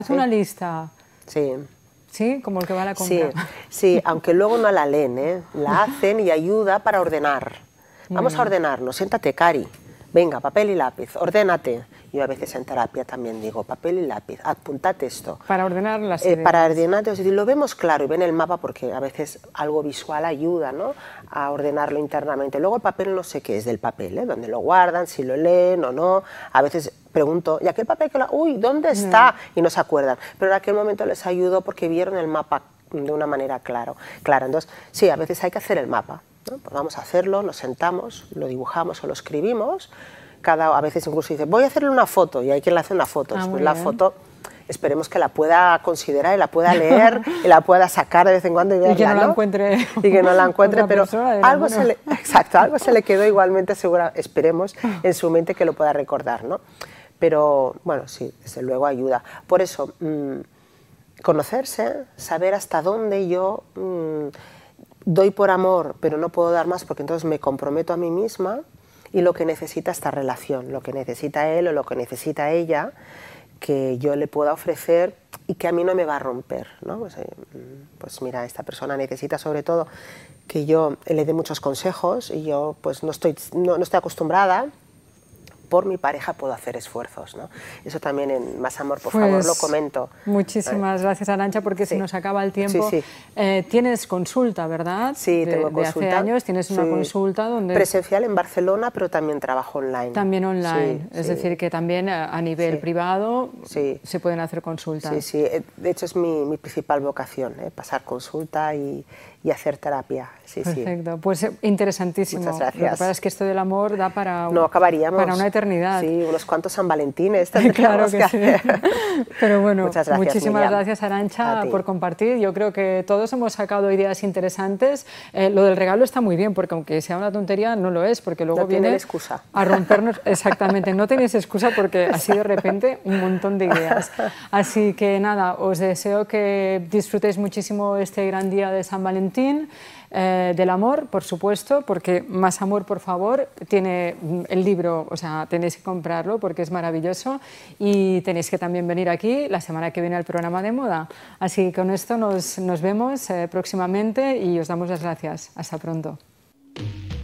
Haz una lista. Sí. ¿Sí? Como el que va a la compra. Sí, aunque luego no la leen, ¿eh? La hacen y ayuda para ordenar. Vamos a ordenarnos. Siéntate, Cari. Venga, papel y lápiz, ordénate. Yo a veces en terapia también digo, papel y lápiz, apuntate esto. Para ordenar las ideas. Para ordenarte, lo vemos claro y ven el mapa porque a veces algo visual ayuda, ¿no?, a ordenarlo internamente. Luego el papel no sé qué es del papel, ¿eh?, dónde lo guardan, si lo leen o no. A veces pregunto, ¿y aquel papel que uy, ¿dónde está? Y no se acuerdan. Pero en aquel momento les ayudó porque vieron el mapa de una manera clara. Entonces, sí, a veces hay que hacer el mapa, ¿no? Pues vamos a hacerlo, nos sentamos, lo dibujamos o lo escribimos. A veces incluso dice, voy a hacerle una foto, y hay quien le hace una foto. Después la foto, esperemos que la pueda considerar y la pueda leer y la pueda sacar de vez en cuando y verla, y que no la encuentre. Y que no la encuentre, pero algo se le quedó igualmente, esperemos, en su mente que lo pueda recordar, ¿no? Pero, bueno, sí, desde luego ayuda. Por eso, conocerse, saber hasta dónde yo doy por amor, pero no puedo dar más porque entonces me comprometo a mí misma, y lo que necesita esta relación, lo que necesita él o lo que necesita ella, que yo le pueda ofrecer y que a mí no me va a romper, ¿no? Pues mira, esta persona necesita sobre todo que yo le dé muchos consejos y yo pues no estoy acostumbrada. Por mi pareja puedo hacer esfuerzos, ¿no? Eso también en Más Amor, por favor, lo comento. Muchísimas gracias, Arantxa, porque se nos acaba el tiempo. Tienes consulta, ¿verdad? Sí, tengo consulta. Hace años tienes una consulta donde... Presencial en Barcelona, pero también trabajo online. También online, es decir, que también a nivel privado se pueden hacer consultas. Sí, de hecho es mi principal vocación, pasar consulta y hacer terapia. Perfecto, pues interesantísimo. Muchas gracias. Lo que pasa es que esto del amor da para, no acabaríamos. Para una eternidad. Sí, unos cuantos San Valentines. Claro que sí. Pero bueno, muchísimas Miriam. Gracias, Arantxa, por compartir. Yo creo que todos hemos sacado ideas interesantes. Lo del regalo está muy bien, porque aunque sea una tontería, no lo es, porque luego viene excusa. A rompernos. Exactamente, no tenéis excusa porque así de repente un montón de ideas. Así que nada, os deseo que disfrutéis muchísimo este gran día de San Valentín. Del amor, por supuesto, porque Más Amor, por favor, tiene el libro, o sea, tenéis que comprarlo porque es maravilloso, y tenéis que también venir aquí la semana que viene al programa de moda. Así que con esto nos vemos próximamente y os damos las gracias. Hasta pronto.